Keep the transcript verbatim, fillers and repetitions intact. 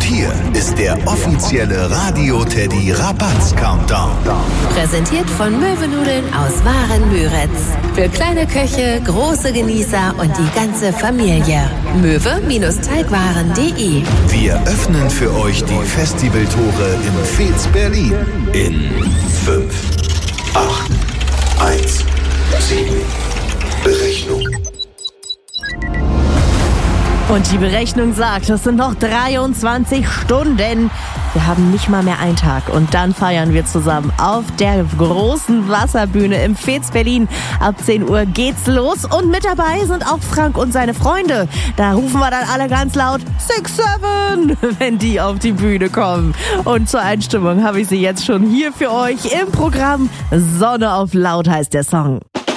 hier ist der offizielle Radio Teddy Rabatz Countdown. Präsentiert von Möwennudeln aus Waren-Müritz. Für kleine Köche, große Genießer und die ganze Familie. möwe-teigwaren punkt de. Wir öffnen für euch die Festivaltore im Fez Berlin in fünf, acht, eins, sieben. Berechnung. Und die Berechnung sagt, es sind noch dreiundzwanzig Stunden. Wir haben nicht mal mehr einen Tag und dann feiern wir zusammen auf der großen Wasserbühne im Fez Berlin. Ab zehn Uhr geht's los und mit dabei sind auch Frank und seine Freunde. Da rufen wir dann alle ganz laut six seven, wenn die auf die Bühne kommen. Und zur Einstimmung habe ich sie jetzt schon hier für euch im Programm. Sonne auf Laut heißt der Song.